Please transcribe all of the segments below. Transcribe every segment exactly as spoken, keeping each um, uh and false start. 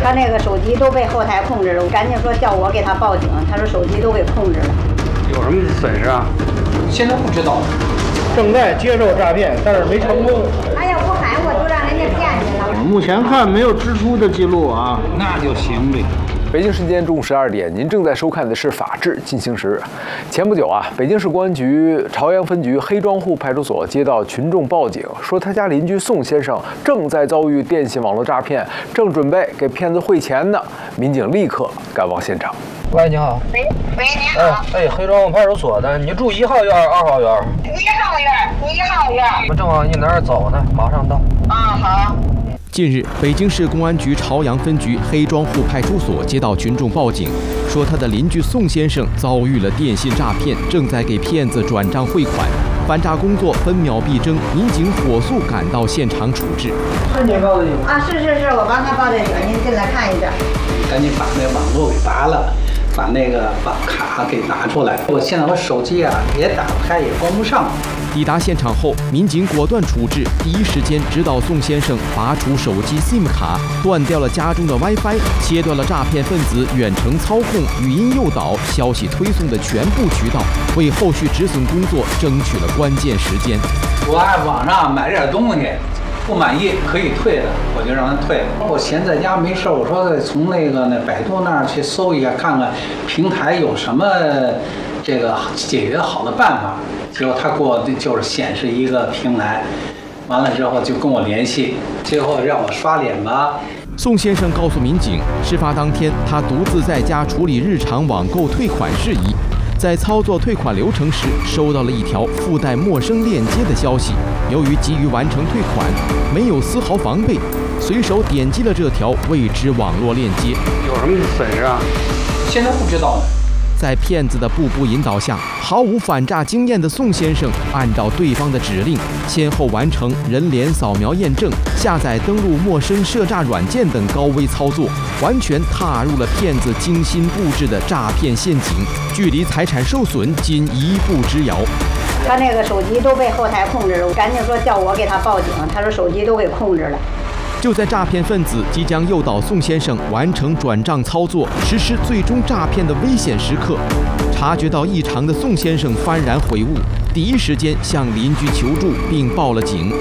他那个手机都被后台控制了，我赶紧说叫我给他报警，他说手机都给控制了。 有什么损失啊？ 现在不知道， 正在接受诈骗，但是没成功。 他要不喊我就让人家骗去了。 目前看没有支出的记录啊， 那就行呗。 北京时间中午十二点，您正在收看的是《法治进行时》。前不久啊，北京市公安局朝阳分局黑庄户派出所接到群众报警，说他家邻居宋先生正在遭遇电信网络诈骗，正准备给骗子汇钱呢。民警立刻赶往现场。 喂，你好。 喂喂，你好。 哎哎，黑庄户派出所的，你住一号院、二号院？ 一号院，一号院。 我正往你那儿走呢，马上到。 啊，好。 近日，北京市公安局朝阳分局黑庄户派出所接到群众报警，说他的邻居宋先生遭遇了电信诈骗，正在给骗子转账汇款。反诈工作分秒必争，民警火速赶到现场处置。 是你报的警啊？是是是，我帮他报的警，您进来看一下。 赶紧把那网络给拔了，把那个网卡给拿出来。我现在我手机啊也打不开，也关不上。 抵达现场后，民警果断处置，第一时间指导宋先生拔除手机 SIM 卡，断掉了家中的 WiFi， 切断了诈骗分子远程操控、语音诱导、消息推送的全部渠道，为后续止损工作争取了关键时间。 我在网上买点东西，不满意可以退的，我就让他退了。我闲在家没事，我说从那个那百度那儿去搜一下，看看平台有什么这个解决好的办法。结果他给我就是显示一个平台，完了之后就跟我联系，最后让我刷脸吧。 宋先生告诉民警，事发当天他独自在家处理日常网购退款事宜，在操作退款流程时收到了一条附带陌生链接的消息，由于急于完成退款，没有丝毫防备，随手点击了这条未知网络链接。 有什么损失啊？ 现在不知道呢。 在骗子的步步引导下，毫无反诈经验的宋先生按照对方的指令，先后完成人脸扫描验证、下载登录陌生涉诈软件等高危操作，完全踏入了骗子精心布置的诈骗陷阱，距离财产受损仅一步之遥。 他那个手机都被后台控制了，我赶紧说叫我给他报警，他说手机都给控制了。 就在诈骗分子即将诱导宋先生完成转账操作，实施最终诈骗的危险时刻，察觉到异常的宋先生幡然悔悟，第一时间向邻居求助并报了警。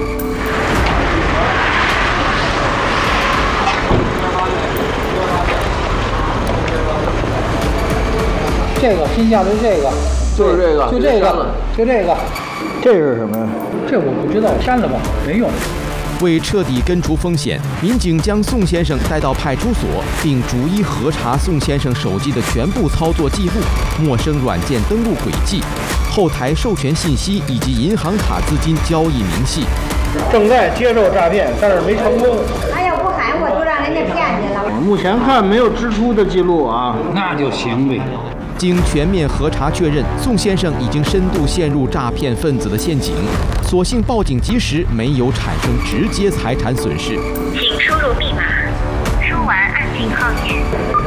这个新下的这个， 就是这个， 就这个，就这个，这是什么呀？ 这我不知道，删了吧，没用。 为彻底根除风险，民警将宋先生带到派出所，并逐一核查宋先生手机的全部操作记录、陌生软件登录轨迹、后台授权信息以及银行卡资金交易明细。 正在接受诈骗，但是没成功。 他要不喊我就让人家骗去了。 目前看没有支出的记录啊， 那就行呗。 经全面核查确认，宋先生已经深度陷入诈骗分子的陷阱，所幸报警及时，没有产生直接财产损失。 请输入密码，输完按静号键。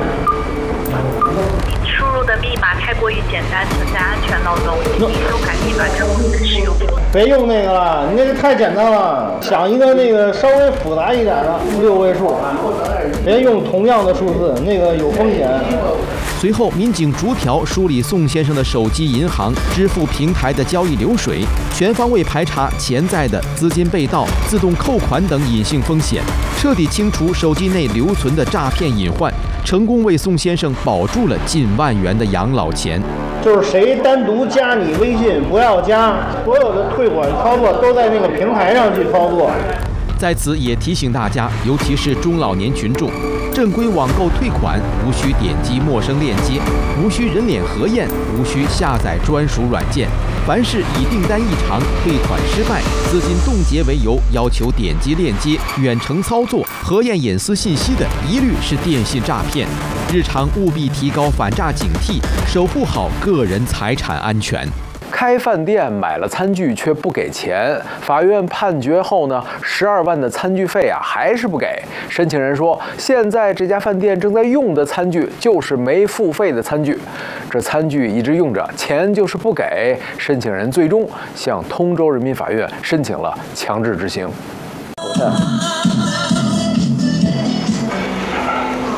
输入的密码太过于简单，存在安全漏洞，请修改密码之后再使用。 别用那个了，你那个太简单了，想一个那个稍微复杂一点的六位数，别用同样的数字，那个有风险。 随后，民警逐条梳理宋先生的手机、银行、支付平台的交易流水，全方位排查潜在的资金被盗、自动扣款等隐性风险，彻底清除手机内留存的诈骗隐患，成功为宋先生保住了近万元的养老钱。 就是谁单独加你微信不要加，所有的退款操作都在那个平台上去操作。 在此也提醒大家，尤其是中老年群众，正规网购退款无需点击陌生链接，无需人脸核验，无需下载专属软件。凡是以订单异常、退款失败、资金冻结为由要求点击链接、远程操作、核验隐私信息的，一律是电信诈骗。日常务必提高反诈警惕，守护好个人财产安全。 开饭店买了餐具却不给钱，法院判决后呢，十二万的餐具费啊还是不给。申请人说，现在这家饭店正在用的餐具就是没付费的餐具，这餐具一直用着，钱就是不给。申请人最终向通州人民法院申请了强制执行。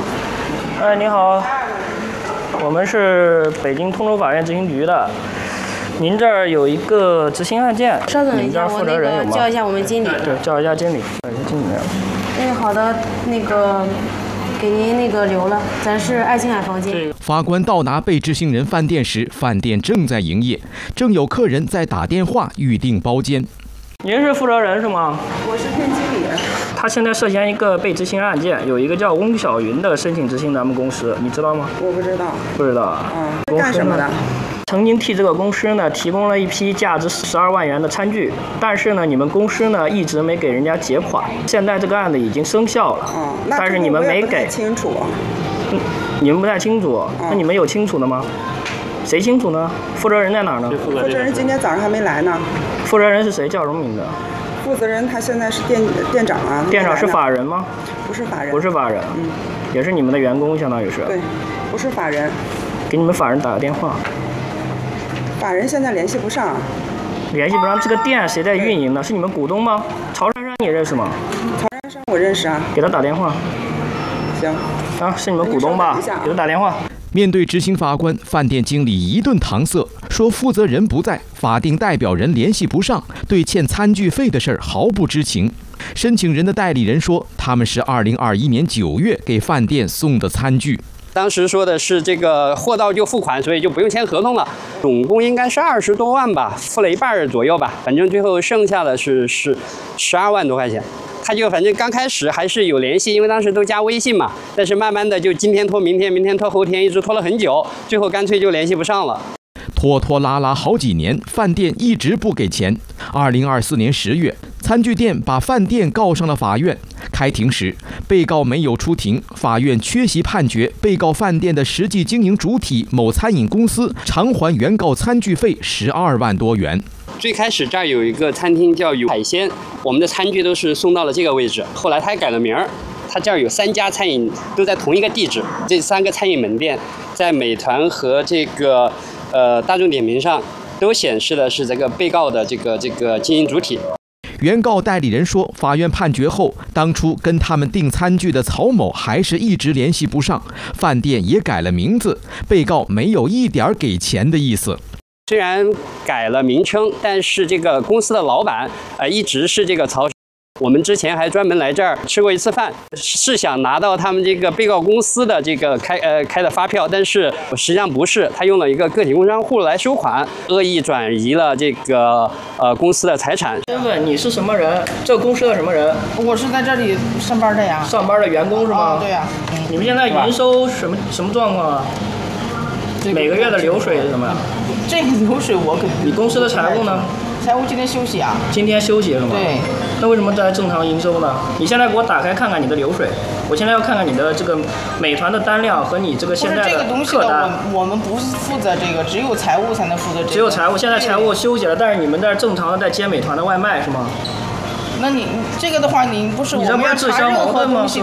哎，你好，我们是北京通州法院执行局的。您这儿有一个执行案件， 稍等一下，我那个叫一下我们经理。 对，叫一下经理，叫一下经理。 哎，好的，那个给您那个留了，咱是爱琴海房间。 法官到达被执行人饭店时，饭店正在营业，正有客人在打电话预订包间。 您是负责人是吗？ 我是店经理。 他现在涉嫌一个被执行案件，有一个叫翁小云的申请执行咱们公司，你知道吗？ 我不知道。 不知道啊？ 嗯，干什么的？ 曾经替这个公司呢提供了一批价值十二万元的餐具，但是呢，你们公司呢一直没给人家结款。现在这个案子已经生效了， 嗯，那但是你们没给。 不太清楚。 嗯，你们不太清楚，那你们有清楚的吗？谁清楚呢？负责人在哪儿呢？ 负责人今天早上还没来呢。 负责人是谁？叫什么名字？ 负责人他现在是店店长啊。 店长是法人吗？ 不是法人。 不是法人， 嗯， 也是你们的员工，相当于是。 对，不是法人。 给你们法人打个电话。 法人现在联系不上。 联系不上，这个店谁在运营呢？是你们股东吗？曹珊珊你认识吗？ 曹珊珊我认识啊。 给他打电话。 行。 啊，是你们股东吧？给他打电话。 面对执行法官，饭店经理一顿搪塞，说负责人不在，法定代表人联系不上，对欠餐具费的事儿毫不知情。申请人的代理人说，他们是二零二一年九月给饭店送的餐具。 当时说的是这个货到就付款，所以就不用签合同了。总共应该是二十多万吧，付了一半左右吧，反正最后剩下的是是十二万多块钱。他就反正刚开始还是有联系，因为当时都加微信嘛，但是慢慢的就今天拖明天，明天拖后天，一直拖了很久，最后干脆就联系不上了。 拖拖拉拉好几年，饭店一直不给钱。二零二四年十月，餐具店把饭店告上了法院。开庭时，被告没有出庭，法院缺席判决被告饭店的实际经营主体某餐饮公司偿还原告餐具费十二万多元。 最开始这儿有一个餐厅叫有海鲜，我们的餐具都是送到了这个位置，后来他还改了名儿。他这儿有三家餐饮都在同一个地址，这三个餐饮门店在美团和这个呃大众点评上都显示的是这个被告的这个这个经营主体。 原告代理人说，法院判决后，当初跟他们订餐具的曹某还是一直联系不上，饭店也改了名字，被告没有一点给钱的意思。 虽然改了名称，但是这个公司的老板呃一直是这个曹。我们之前还专门来这儿吃过一次饭，是想拿到他们这个被告公司的这个开呃开的发票，但是实际上不是，他用了一个个体工商户来收款，恶意转移了这个呃公司的财产。 身份你是什么人？这个公司的什么人？ 我是在这里上班的呀。 上班的员工是吗？ 哦、对呀、 嗯。你们现在营收什么什么状况啊？每个月的流水是什么呀？ 这个流水我给。 你公司的财务呢？ 财务今天休息啊。 今天休息是吗？ 对。 那为什么在正常营收呢？你现在给我打开看看你的流水，我现在要看看你的这个美团的单量和你这个现在的客单。 不是这个东西的，我我们不是负责这个，只有财务才能负责这个。 只有财务，现在财务休息了，但是你们在正常的在接美团的外卖是吗？ 那你这个的话，你不是你这不是自相矛盾吗？